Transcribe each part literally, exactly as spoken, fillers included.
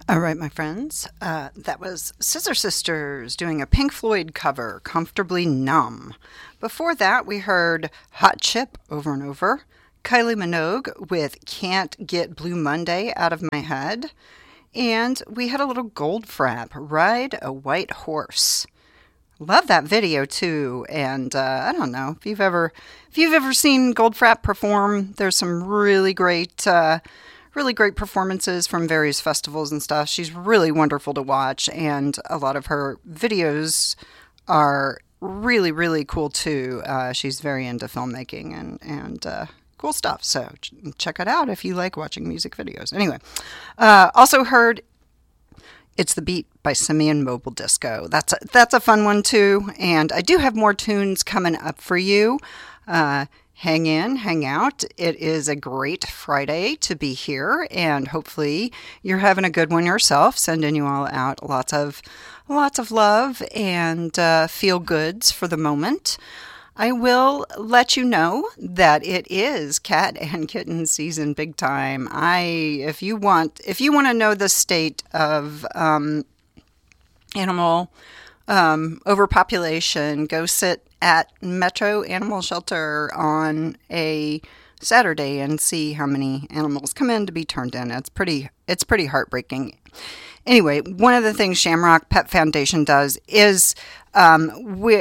All right, my friends. Uh, that was Scissor Sisters doing a Pink Floyd cover, Comfortably Numb. Before that, we heard Hot Chip over and over, Kylie Minogue with Can't Get Blue Monday Out of My Head, and we had a little Goldfrapp, Ride a White Horse. Love that video too, and uh, I don't know if you've ever if you've ever seen Goldfrapp perform. There's some really great. Uh, Really great performances from various festivals and stuff. She's really wonderful to watch, and a lot of her videos are really, really cool too. Uh, she's very into filmmaking and, and uh, cool stuff. So ch- check it out if you like watching music videos. Anyway, uh, also heard It's the Beat by Simian Mobile Disco. That's a, that's a fun one too. And I do have more tunes coming up for you. Uh, Hang in, hang out. It is a great Friday to be here, and hopefully you're having a good one yourself. Sending you all out lots of lots of love and uh, feel goods for the moment. I will let you know that it is cat and kitten season big time. I if you want if you want to know the state of um, animal um, overpopulation, go sit at Metro Animal Shelter on a Saturday and see how many animals come in to be turned in. It's pretty it's pretty heartbreaking. Anyway, one of the things Shamrock Pet Foundation does is um, we,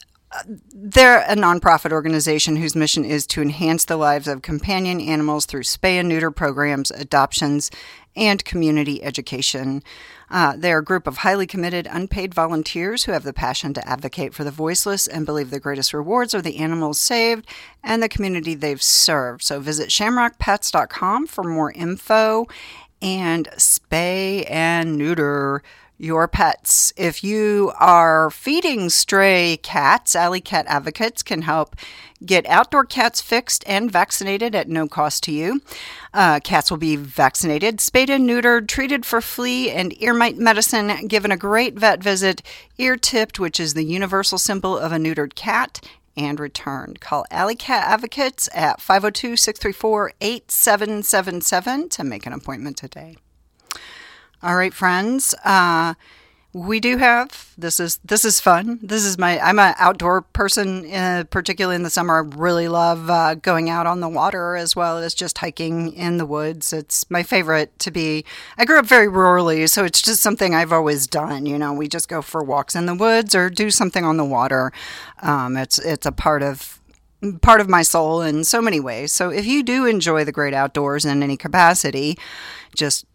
they're a nonprofit organization whose mission is to enhance the lives of companion animals through spay and neuter programs, adoptions, and community education. Uh, they're a group of highly committed, unpaid volunteers who have the passion to advocate for the voiceless and believe the greatest rewards are the animals saved and the community they've served. So visit shamrock pets dot com for more info and spay and neuter your pets. If you are feeding stray cats, Alley Cat Advocates can help get outdoor cats fixed and vaccinated at no cost to you. Uh, cats will be vaccinated, spayed and neutered, treated for flea and ear mite medicine, given a great vet visit, ear tipped, which is the universal symbol of a neutered cat, and returned. Call Alley Cat Advocates at five oh two, six three four, eight seven seven seven to make an appointment today. All right, friends. Uh, we do have this is this is fun. This is my I'm an outdoor person, uh, particularly in the summer. I really love uh, going out on the water as well as just hiking in the woods. It's my favorite to be. I grew up very rurally, so it's just something I've always done. You know, we just go for walks in the woods or do something on the water. Um, it's it's a part of. part of my soul in so many ways. So if you do enjoy the great outdoors in any capacity, just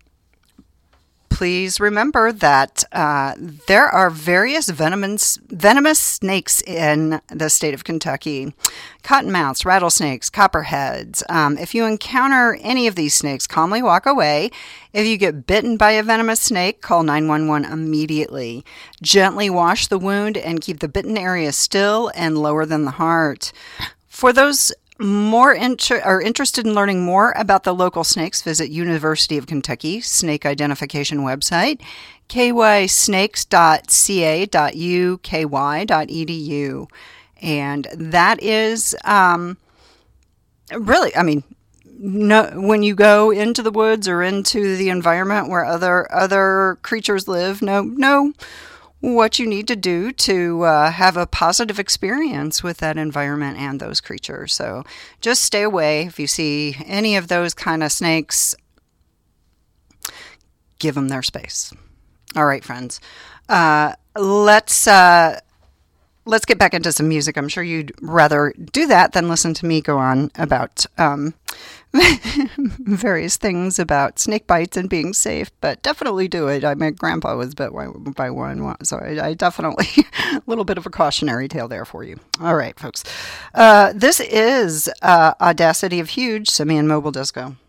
please remember that uh, there are various venomous, venomous snakes in the state of Kentucky. Cottonmouths, rattlesnakes, copperheads. Um, if you encounter any of these snakes, calmly walk away. If you get bitten by a venomous snake, call nine one one immediately. Gently wash the wound and keep the bitten area still and lower than the heart. For those more inter- are interested in learning more about the local snakes, visit University of Kentucky Snake Identification website, k y snakes dot c a dot u k y dot e d u. And that is um, really, I mean, no, when you go into the woods or into the environment where other other creatures live, no, no. what you need to do to uh, have a positive experience with that environment and those creatures. So just stay away. If you see any of those kind of snakes, give them their space. All right, friends. Uh, let's uh, let's get back into some music. I'm sure you'd rather do that than listen to me go on about um, various things about snake bites and being safe, but definitely do it. I my grandpa was bit by one, so I, I definitely a little bit of a cautionary tale there for you. All right, folks. Uh, this is uh, Audacity of Huge, Simian Mobile Disco.